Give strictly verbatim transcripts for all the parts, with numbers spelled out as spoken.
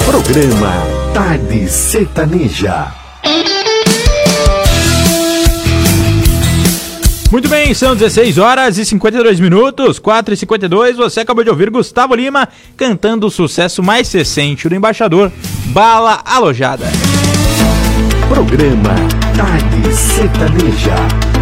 Programa Tarde Sertaneja. Muito bem, são dezesseis horas e cinquenta e dois minutos, quatro e cinquenta e dois. Você acabou de ouvir Gustavo Lima cantando o sucesso mais recente do Embaixador, Bala Alojada. Programa Tarde Sertaneja.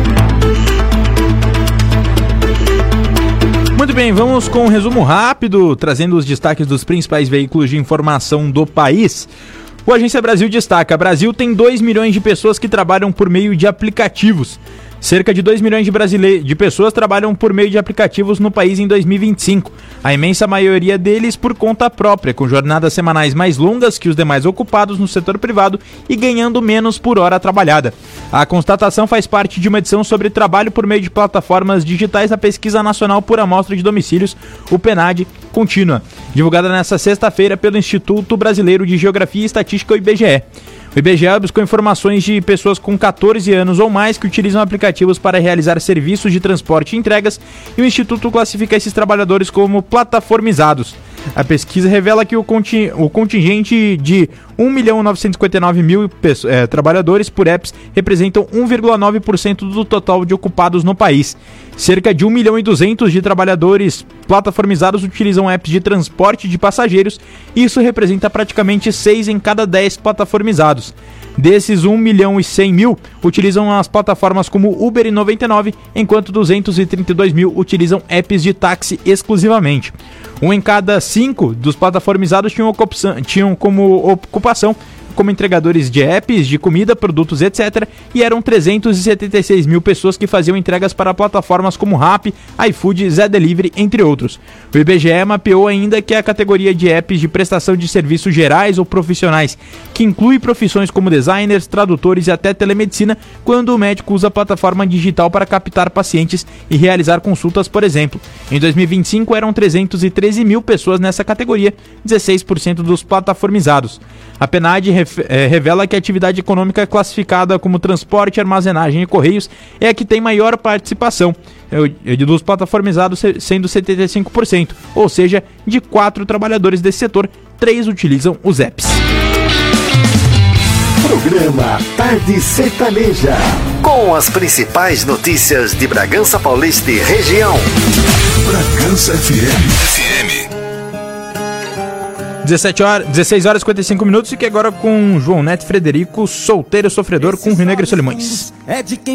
Muito bem, vamos com um resumo rápido, trazendo os destaques dos principais veículos de informação do país. O Agência Brasil destaca: Brasil tem dois milhões de pessoas que trabalham por meio de aplicativos. Cerca de dois milhões de, brasile... de pessoas trabalham por meio de aplicativos no país em dois mil e vinte e cinco. A imensa maioria deles por conta própria, com jornadas semanais mais longas que os demais ocupados no setor privado e ganhando menos por hora trabalhada. A constatação faz parte de uma edição sobre trabalho por meio de plataformas digitais na Pesquisa Nacional por Amostra de Domicílios, o PNAD, contínua, divulgada nesta sexta-feira pelo Instituto Brasileiro de Geografia e Estatística, o I B G E. O I B G E buscou informações de pessoas com catorze anos ou mais que utilizam aplicativos para realizar serviços de transporte e entregas, e o Instituto classifica esses trabalhadores como plataformizados. A pesquisa revela que o, conti- o contingente de um milhão novecentos e cinquenta e nove mil peço- é, trabalhadores por apps representam um vírgula nove por cento do total de ocupados no país. Cerca de um milhão e duzentos de trabalhadores plataformizados utilizam apps de transporte de passageiros, e isso representa praticamente seis em cada dez plataformizados. Desses, um milhão e cem mil utilizam as plataformas como Uber e noventa e nove, enquanto duzentos e trinta e dois mil utilizam apps de táxi exclusivamente. Um em cada cinco dos plataformizados tinham, ocupação, tinham como ocupação como entregadores de apps, de comida, produtos, etcétera, e eram trezentos e setenta e seis mil pessoas que faziam entregas para plataformas como Rappi, iFood, Zé Delivery, entre outros. O I B G E mapeou ainda que a categoria de apps de prestação de serviços gerais ou profissionais, que inclui profissões como designers, tradutores e até telemedicina, quando o médico usa a plataforma digital para captar pacientes e realizar consultas, por exemplo. Em dois mil e vinte e cinco eram trezentos e treze mil pessoas nessa categoria, dezesseis por cento dos plataformizados. A PNAD é, revela que a atividade econômica classificada como transporte, armazenagem e correios é a que tem maior participação, é, dos plataformizados sendo setenta e cinco por cento, ou seja, de quatro trabalhadores desse setor, três utilizam os apps. Programa Tarde Sertaneja, com as principais notícias de Bragança Paulista e região. Bragança F M. F M. dezessete horas, dezesseis horas e cinquenta e cinco minutos, e que agora com João Neto Frederico, Solteiro Sofredor, com Rio Negro e Solimões. É de quem